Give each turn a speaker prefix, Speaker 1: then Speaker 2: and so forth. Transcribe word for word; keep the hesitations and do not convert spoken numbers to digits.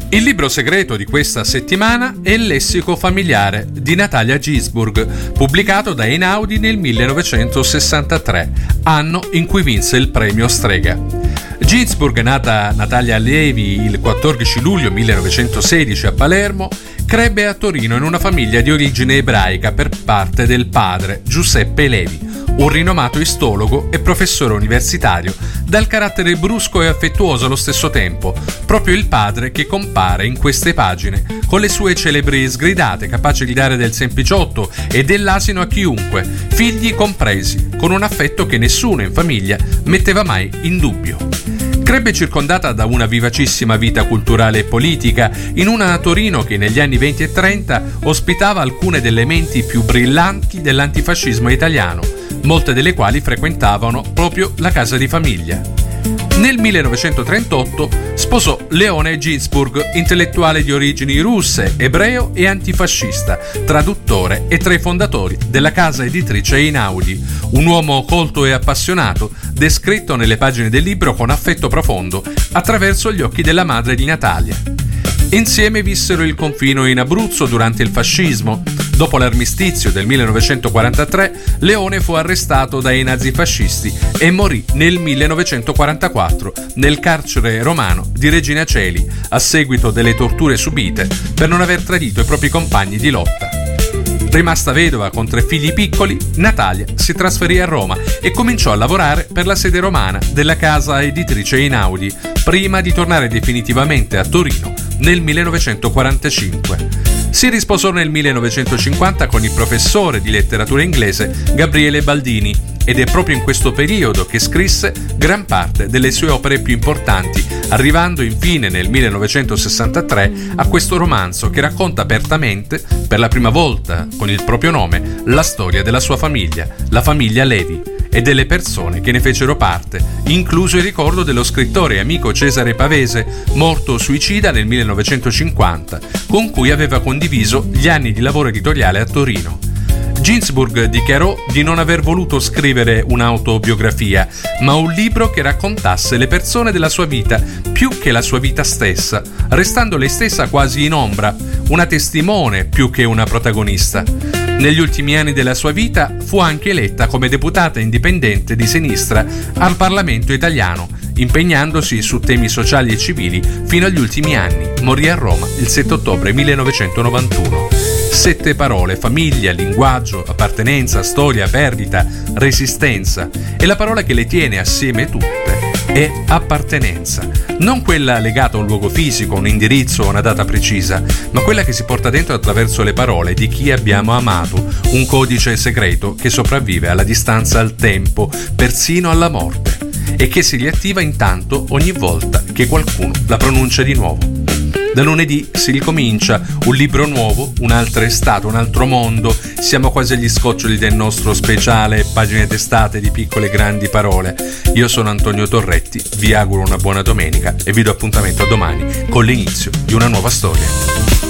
Speaker 1: Il libro segreto di questa settimana è Il lessico familiare di Natalia Ginzburg, pubblicato da Einaudi nel millenovecentosessantatré, anno in cui vinse il premio Strega. Ginzburg, nata Natalia Levi il quattordici luglio millenovecentosedici a Palermo, crebbe a Torino in una famiglia di origine ebraica per parte del padre, Giuseppe Levi, un rinomato istologo e professore universitario dal carattere brusco e affettuoso allo stesso tempo, proprio il padre che compare in queste pagine, con le sue celebri sgridate capaci di dare del sempliciotto e dell'asino a chiunque, figli compresi, con un affetto che nessuno in famiglia metteva mai in dubbio. Crebbe circondata da una vivacissima vita culturale e politica in una Torino che negli anni venti e trenta ospitava alcune delle menti più brillanti dell'antifascismo italiano, molte delle quali frequentavano proprio la casa di famiglia. Nel millenovecentotrentotto sposò Leone Ginzburg, intellettuale di origini russe, ebreo e antifascista, traduttore e tra i fondatori della casa editrice Einaudi, un uomo colto e appassionato, descritto nelle pagine del libro con affetto profondo attraverso gli occhi della madre di Natalia. Insieme vissero il confino in Abruzzo durante il fascismo. Dopo l'armistizio del millenovecentoquarantatré, Leone fu arrestato dai nazifascisti e morì nel millenovecentoquarantaquattro nel carcere romano di Regina Coeli a seguito delle torture subite per non aver tradito i propri compagni di lotta. Rimasta vedova con tre figli piccoli, Natalia si trasferì a Roma e cominciò a lavorare per la sede romana della casa editrice Einaudi, prima di tornare definitivamente a Torino nel millenovecentoquarantacinque. Si risposò nel millenovecentocinquanta con il professore di letteratura inglese Gabriele Baldini ed è proprio in questo periodo che scrisse gran parte delle sue opere più importanti, arrivando infine nel millenovecentosessantatré a questo romanzo che racconta apertamente, per la prima volta con il proprio nome, la storia della sua famiglia, la famiglia Levi, e delle persone che ne fecero parte, incluso il ricordo dello scrittore e amico Cesare Pavese, morto suicida nel millenovecentocinquanta, con cui aveva condiviso gli anni di lavoro editoriale a Torino. Ginzburg dichiarò di non aver voluto scrivere un'autobiografia, ma un libro che raccontasse le persone della sua vita più che la sua vita stessa, restando lei stessa quasi in ombra, una testimone più che una protagonista. Negli ultimi anni della sua vita fu anche eletta come deputata indipendente di sinistra al Parlamento italiano, impegnandosi su temi sociali e civili fino agli ultimi anni. Morì a Roma il sette ottobre millenovecentonovantuno. Sette parole: famiglia, linguaggio, appartenenza, storia, perdita, resistenza. E la parola che le tiene assieme tutte è appartenenza. Non quella legata a un luogo fisico, un indirizzo o una data precisa, ma quella che si porta dentro attraverso le parole di chi abbiamo amato, un codice segreto che sopravvive alla distanza al tempo, persino alla morte, e che si riattiva intanto ogni volta che qualcuno la pronuncia di nuovo. Da lunedì si ricomincia, un libro nuovo, un'altra estate, un altro mondo. Siamo quasi agli scoccioli del nostro speciale Pagine testate di piccole e grandi parole. Io sono Antonio Torretti, vi auguro una buona domenica e vi do appuntamento a domani con l'inizio di una nuova storia.